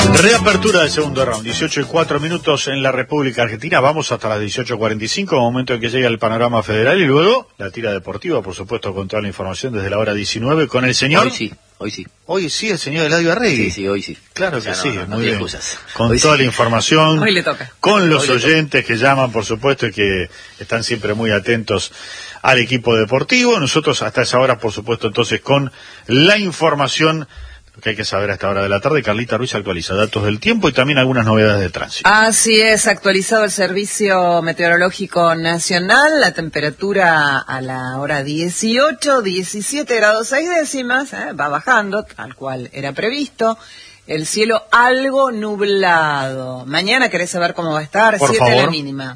Reapertura del segundo round, 18:04 en la República Argentina. Vamos hasta las 18:45, momento en que llega el panorama federal, y luego la tira deportiva, por supuesto, con toda la información desde la hora 19 con el señor. Hoy sí. Hoy sí, el señor Eladio Arregui. Sí, hoy sí. Claro que sí, no muy bien. Excusas. Con hoy toda sí. la información. Hoy le toca. Con los oyentes que llaman, por supuesto, y que están siempre muy atentos al equipo deportivo. Nosotros hasta esa hora, por supuesto, entonces con la información que hay que saber a esta hora de la tarde. Carlita Ruiz actualiza datos del tiempo y también algunas novedades de tránsito. Así es, actualizado el Servicio Meteorológico Nacional, la temperatura a la hora 18, 17 grados 6 décimas, va bajando, tal cual era previsto. El cielo algo nublado. Mañana querés saber cómo va a estar. Por 7 favor. la mínima,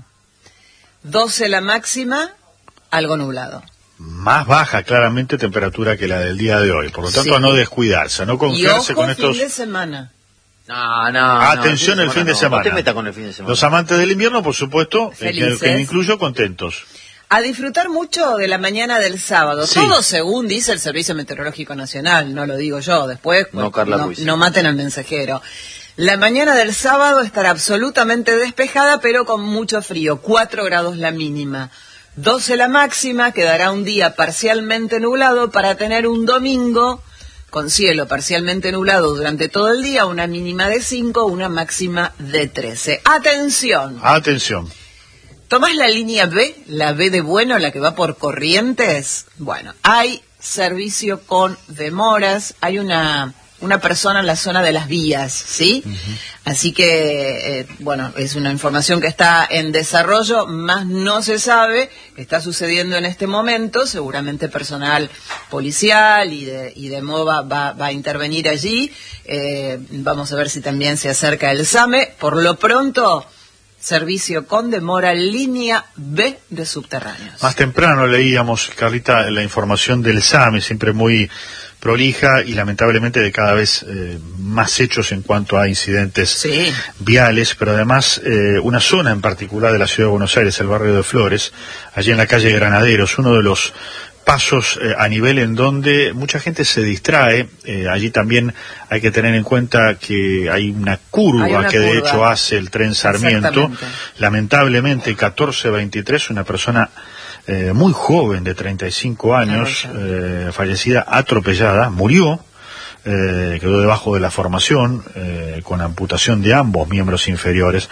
12 la máxima, algo nublado. Más baja claramente temperatura que la del día de hoy, por lo tanto Sí. no descuidarse, no Y confiarse ojo, con estos. fin de semana. Atención el fin de semana. No te metas con el fin de semana. Los amantes del invierno, por supuesto, Felices. que me incluyo, contentos. A disfrutar mucho de la mañana del sábado. Sí. Todo según dice el Servicio Meteorológico Nacional, no lo digo yo. Después No, Carla Ruiz. no maten al mensajero. La mañana del sábado estará absolutamente despejada, pero con mucho frío. 4 grados la mínima. 12 la máxima, quedará un día parcialmente nublado para tener un domingo con cielo parcialmente nublado durante todo el día, una mínima de 5, una máxima de 13. ¡Atención! Atención. ¿Tomás la línea B, la B de bueno, la que va por Corrientes? Bueno, hay servicio con demoras, hay una persona en la zona de las vías, ¿sí? Así que, bueno, es una información que está en desarrollo, más no se sabe qué está sucediendo en este momento. Seguramente personal policial y de MOVA va a intervenir allí. Vamos a ver si también se acerca el SAME. Por lo pronto, servicio con demora, línea B de subterráneos. Más temprano leíamos, Carlita, la información del SAME, siempre muy prolija y lamentablemente de cada vez más hechos en cuanto a incidentes viales, pero además una zona en particular de la ciudad de Buenos Aires, el barrio de Flores, allí en la calle Granaderos, uno de los pasos a nivel en donde mucha gente se distrae. Allí también hay que tener en cuenta que hay una curva que de hecho hace el tren Sarmiento. Lamentablemente 1423, una persona muy joven de 35 años, fallecida, atropellada, murió, quedó debajo de la formación, con amputación de ambos miembros inferiores.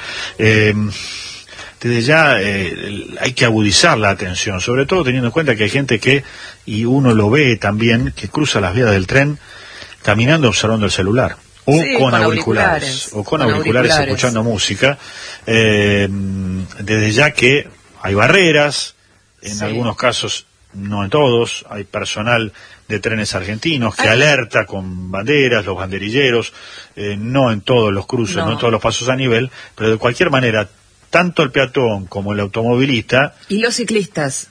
Desde ya hay que agudizar la atención, sobre todo teniendo en cuenta que hay gente que, y uno lo ve también, que cruza las vías del tren caminando observando el celular. O con auriculares. O con auriculares escuchando música. Desde ya que hay barreras, en algunos casos, no en todos, hay personal de trenes argentinos que alerta con banderas, los banderilleros, no en todos los cruces, no en todos los pasos a nivel, pero de cualquier manera, tanto el peatón como el automovilista y los ciclistas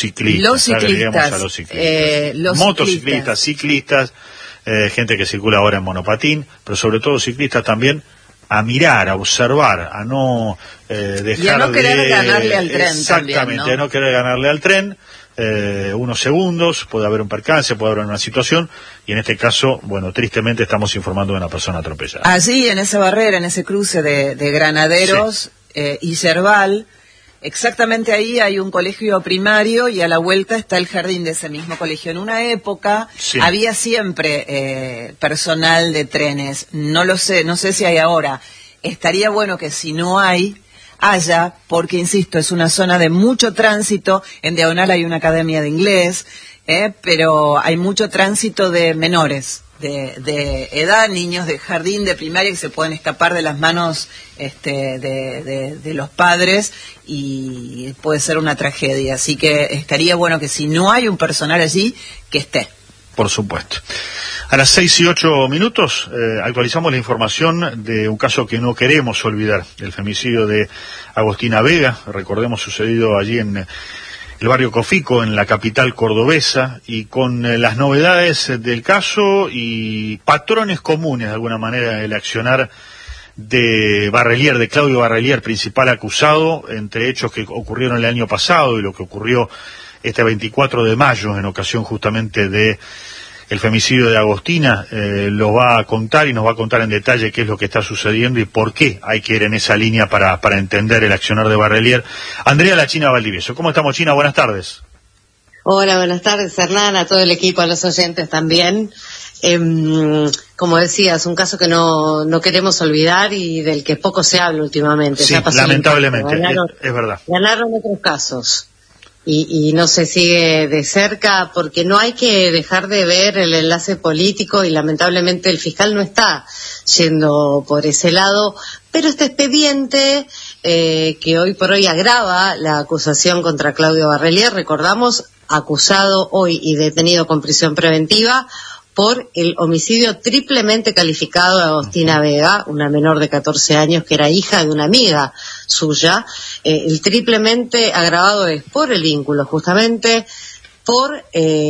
motociclistas, ciclistas, gente que circula ahora en monopatín, pero sobre todo ciclistas también, a mirar, a observar, a no dejar y a no querer ganarle al tren. Exactamente, también, ¿no? A no querer ganarle al tren. Unos segundos, puede haber un percance, puede haber una situación, y en este caso, bueno, tristemente estamos informando de una persona atropellada. Allí, en esa barrera, en ese cruce de Granaderos y Cerval, exactamente ahí hay un colegio primario y a la vuelta está el jardín de ese mismo colegio. En una época había siempre personal de trenes, no lo sé, no sé si hay ahora. Estaría bueno que si no haya, porque insisto, es una zona de mucho tránsito. En diagonal hay una academia de inglés, pero hay mucho tránsito de menores de edad, niños de jardín, de primaria, que se pueden escapar de las manos de los padres y puede ser una tragedia. Así que estaría bueno que si no hay un personal allí, que esté. Por supuesto. A las 6:08 actualizamos la información de un caso que no queremos olvidar, el femicidio de Agostina Vega, recordemos, sucedido allí en el barrio Cofico, en la capital cordobesa, y con las novedades del caso y patrones comunes, de alguna manera, el accionar de Barrelier, de Claudio Barrelier, principal acusado, entre hechos que ocurrieron el año pasado y lo que ocurrió este 24 de mayo, en ocasión justamente de el femicidio de Agostina, lo va a contar y nos va a contar en detalle qué es lo que está sucediendo y por qué hay que ir en esa línea para entender el accionar de Barrelier. Andrea La China Valdivieso. ¿Cómo estamos, China? Buenas tardes. Hola, buenas tardes, Hernán, a todo el equipo, a los oyentes también. Como decías, un caso que no queremos olvidar y del que poco se habla últimamente. Sí, lamentablemente, es verdad. Ganaron otros casos y no se sigue de cerca porque no hay que dejar de ver el enlace político y lamentablemente el fiscal no está yendo por ese lado, pero este expediente que hoy por hoy agrava la acusación contra Claudio Barrelier, recordamos, acusado hoy y detenido con prisión preventiva por el homicidio triplemente calificado de Agostina Vega, una menor de 14 años que era hija de una amiga suya. El triplemente agravado es por el vínculo, justamente, por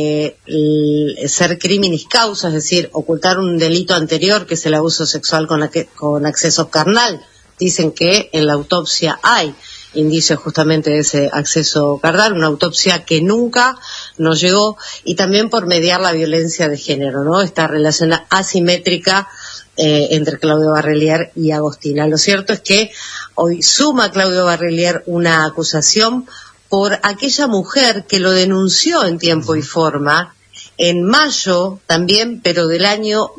ser criminis causa, es decir, ocultar un delito anterior que es el abuso sexual con acceso carnal. Dicen que en la autopsia hay indicios justamente de ese acceso carnal, una autopsia que nunca nos llegó, y también por mediar la violencia de género, ¿no? Esta relación asimétrica entre Claudio Barrelier y Agostina. Lo cierto es que hoy suma Claudio Barrelier una acusación por aquella mujer que lo denunció en tiempo y forma en mayo también, pero del año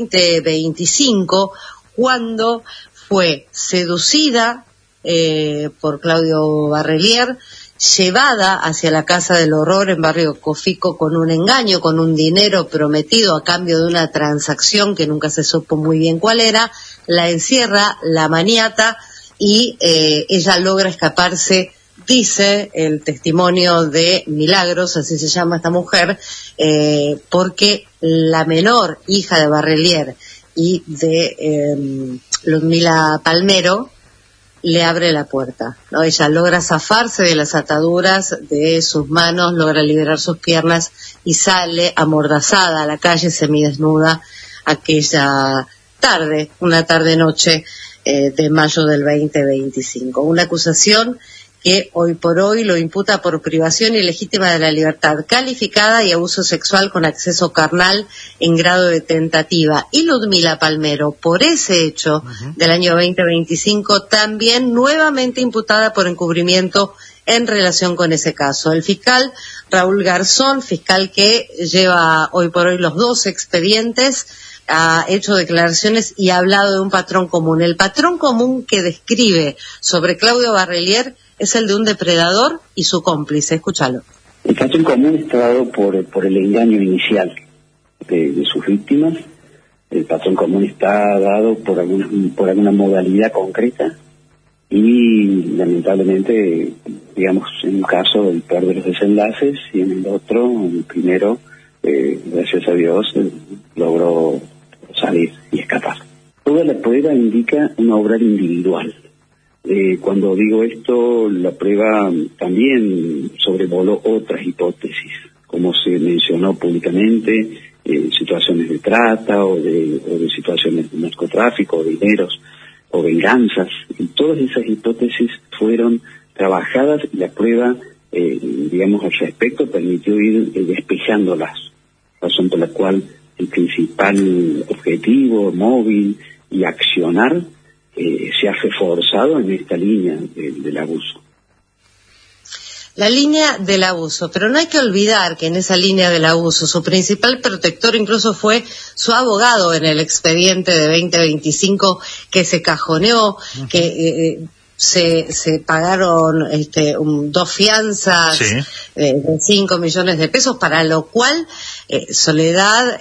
2025, cuando fue seducida por Claudio Barrelier, llevada hacia la Casa del Horror en Barrio Cofico con un engaño, con un dinero prometido a cambio de una transacción que nunca se supo muy bien cuál era, la encierra, la maniata y ella logra escaparse, dice el testimonio de Milagros, así se llama esta mujer, porque la menor hija de Barrelier y de Ludmila Palmero le abre la puerta, ¿no? Ella logra zafarse de las ataduras de sus manos, logra liberar sus piernas y sale amordazada a la calle semidesnuda aquella tarde, una tarde-noche de mayo del 2025. Una acusación que hoy por hoy lo imputa por privación ilegítima de la libertad calificada y abuso sexual con acceso carnal en grado de tentativa. Y Ludmila Palmero, por ese hecho del año 2025, también nuevamente imputada por encubrimiento en relación con ese caso. El fiscal Raúl Garzón, fiscal que lleva hoy por hoy los dos expedientes, ha hecho declaraciones y ha hablado de un patrón común. El patrón común que describe sobre Claudio Barrelier es el de un depredador y su cómplice. Escúchalo. El patrón común está dado por el engaño inicial de sus víctimas. El patrón común está dado por alguna modalidad concreta y lamentablemente, digamos, en un caso el peor de los desenlaces y en el otro, en el primero, gracias a Dios, logró salir y escapar. Toda la prueba indica un obrar individual. Cuando digo esto, la prueba también sobrevoló otras hipótesis, como se mencionó públicamente, situaciones de trata o de situaciones de narcotráfico, o dineros o venganzas, y todas esas hipótesis fueron trabajadas y la prueba, digamos, al respecto permitió ir despejándolas, razón por la cual el principal objetivo, móvil y accionar se ha reforzado en esta línea del abuso. La línea del abuso, pero no hay que olvidar que en esa línea del abuso su principal protector incluso fue su abogado en el expediente de 2025 que se cajoneó, que se pagaron dos fianzas de 5 millones de pesos, para lo cual Soledad,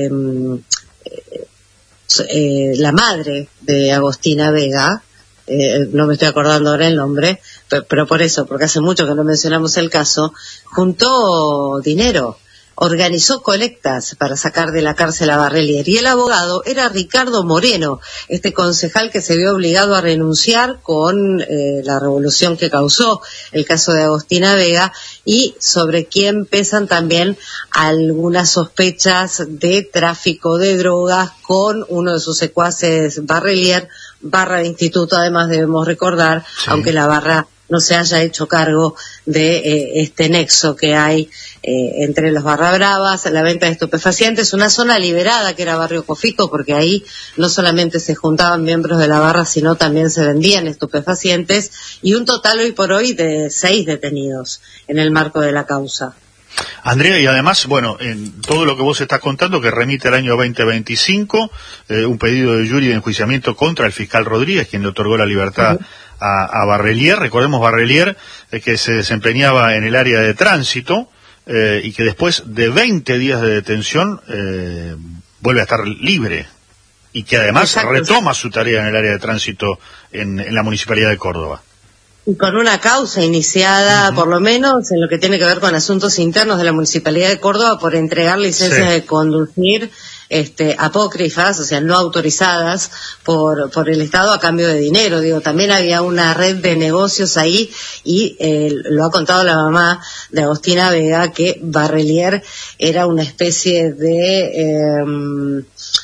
la madre de Agostina Vega, no me estoy acordando ahora el nombre, pero por eso, porque hace mucho que no mencionamos el caso, juntó dinero, organizó colectas para sacar de la cárcel a Barrelier, y el abogado era Ricardo Moreno, este concejal que se vio obligado a renunciar con la revolución que causó el caso de Agostina Vega, y sobre quien pesan también algunas sospechas de tráfico de drogas con uno de sus secuaces, Barrelier, barra de instituto, además debemos recordar, aunque la barra no se haya hecho cargo de este nexo que hay entre los Barra Bravas, la venta de estupefacientes, una zona liberada que era Barrio Cofico, porque ahí no solamente se juntaban miembros de la barra, sino también se vendían estupefacientes, y un total hoy por hoy de 6 detenidos en el marco de la causa. Andrea, y además, bueno, en todo lo que vos estás contando, que remite al año 2025, un pedido de jury de enjuiciamiento contra el fiscal Rodríguez, quien le otorgó la libertad a Barrelier. Recordemos Barrelier, que se desempeñaba en el área de tránsito, y que después de 20 días de detención vuelve a estar libre, y que además retoma su tarea en el área de tránsito en la Municipalidad de Córdoba. Y con una causa iniciada, por lo menos, en lo que tiene que ver con asuntos internos de la Municipalidad de Córdoba por entregar licencias de conducir apócrifas, o sea, no autorizadas por el Estado a cambio de dinero. Digo, también había una red de negocios ahí, y lo ha contado la mamá de Agostina Vega, que Barrelier era una especie de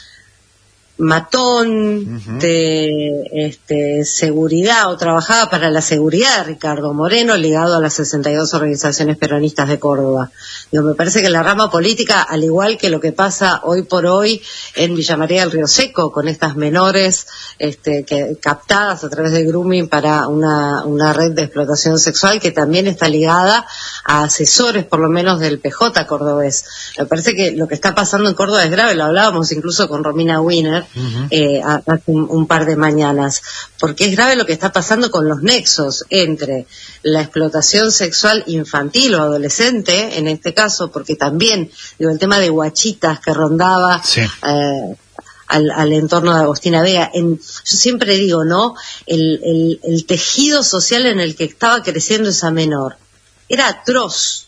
matón de seguridad, o trabajaba para la seguridad de Ricardo Moreno, ligado a las 62 organizaciones peronistas de Córdoba. Digo, me parece que la rama política, al igual que lo que pasa hoy por hoy en Villa María del Río Seco, con estas menores captadas a través de grooming para una red de explotación sexual, que también está ligada a asesores, por lo menos, del PJ cordobés. Me parece que lo que está pasando en Córdoba es grave, lo hablábamos incluso con Romina Wiener hace un par de mañanas, porque es grave lo que está pasando con los nexos entre la explotación sexual infantil o adolescente, en este caso, porque también, digo, el tema de guachitas que rondaba al entorno de Agostina Vega. Yo siempre digo, ¿no?, el tejido social en el que estaba creciendo esa menor era atroz.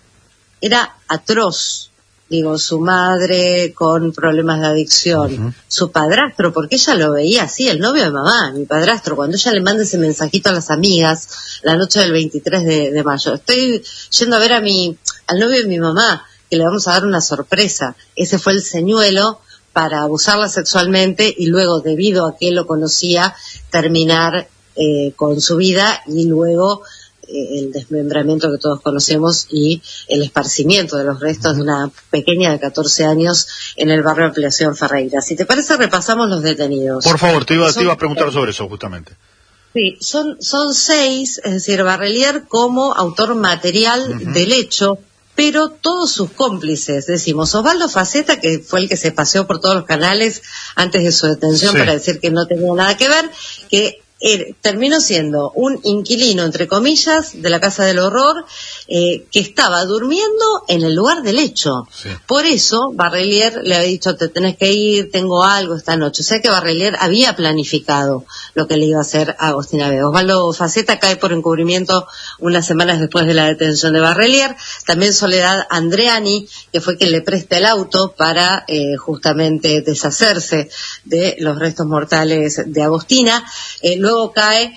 Digo, su madre con problemas de adicción, su padrastro, porque ella lo veía así, el novio de mamá, mi padrastro, cuando ella le manda ese mensajito a las amigas la noche del 23 de mayo, estoy yendo a ver al novio de mi mamá, que le vamos a dar una sorpresa. Ese fue el señuelo para abusarla sexualmente, y luego, debido a que lo conocía, terminar con su vida, y luego el desmembramiento que todos conocemos y el esparcimiento de los restos de una pequeña de 14 años en el barrio Ampliación Ferreira. Si te parece, repasamos los detenidos. Por favor, te iba a preguntar sobre eso justamente. Sí, son 6, es decir, Barrelier como autor material del hecho, pero todos sus cómplices, decimos, Osvaldo Faceta, que fue el que se paseó por todos los canales antes de su detención para decir que no tenía nada que ver, que terminó siendo un inquilino, entre comillas, de la Casa del Horror, que estaba durmiendo en el lugar del hecho. Por eso Barrelier le había dicho, te tenés que ir, tengo algo esta noche. O sea que Barrelier había planificado lo que le iba a hacer a Agostina Vega. Osvaldo Faceta cae por encubrimiento unas semanas después de la detención de Barrelier. También Soledad Andreani, que fue quien le presta el auto para justamente deshacerse de los restos mortales de Agostina. Luego cae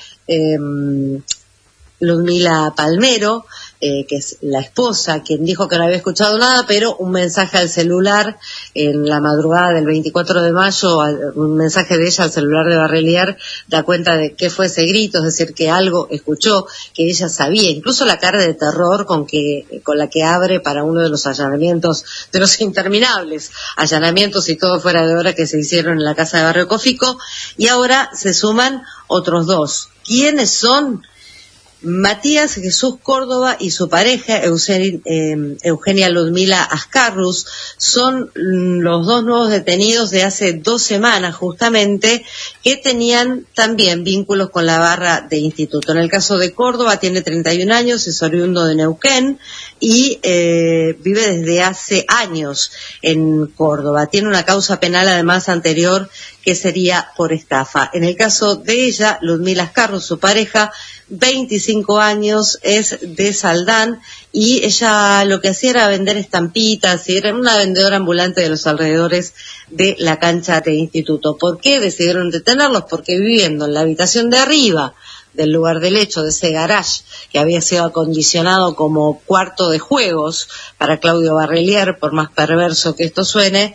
Ludmila Palmero, que es la esposa, quien dijo que no había escuchado nada, pero un mensaje al celular en la madrugada del 24 de mayo, un mensaje de ella al celular de Barrelier, da cuenta de qué fue ese grito, es decir, que algo escuchó, que ella sabía, incluso la cara de terror con la que abre para uno de los allanamientos, de los interminables allanamientos y todo fuera de hora que se hicieron en la casa de Barrio Cofico. Y ahora se suman otros 2. ¿Quiénes son? Matías Jesús Córdoba y su pareja Eugenia Ludmila Ascarrus son los 2 nuevos detenidos de hace 2 semanas justamente, que tenían también vínculos con la barra de instituto. En el caso de Córdoba, tiene 31 años, es oriundo de Neuquén y vive desde hace años en Córdoba. Tiene una causa penal además anterior, que sería por estafa. En el caso de ella, Ludmila Ascarrus, su pareja, 25 años, es de Saldán, y ella lo que hacía era vender estampitas, y era una vendedora ambulante de los alrededores de la cancha de instituto. ¿Por qué decidieron detenerlos? Porque viviendo en la habitación de arriba del lugar del hecho, de ese garage que había sido acondicionado como cuarto de juegos para Claudio Barrelier, por más perverso que esto suene,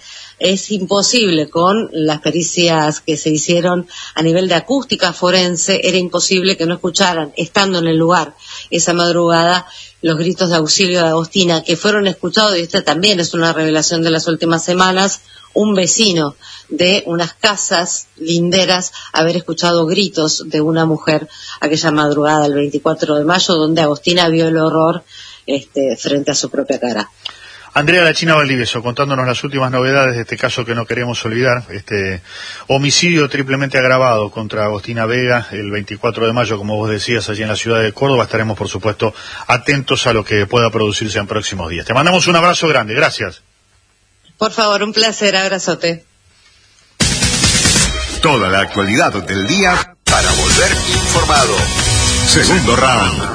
es imposible, con las pericias que se hicieron a nivel de acústica forense, era imposible que no escucharan, estando en el lugar esa madrugada, los gritos de auxilio de Agostina, que fueron escuchados, y esta también es una revelación de las últimas semanas, un vecino de unas casas linderas haber escuchado gritos de una mujer aquella madrugada del 24 de mayo, donde Agostina vio el horror frente a su propia cara. Andrea La China Valdivieso, contándonos las últimas novedades de este caso que no queremos olvidar, este homicidio triplemente agravado contra Agostina Vega el 24 de mayo, como vos decías, allí en la ciudad de Córdoba. Estaremos, por supuesto, atentos a lo que pueda producirse en próximos días. Te mandamos un abrazo grande, gracias. Por favor, un placer, abrazote. Toda la actualidad del día para volver informado. Segundo round.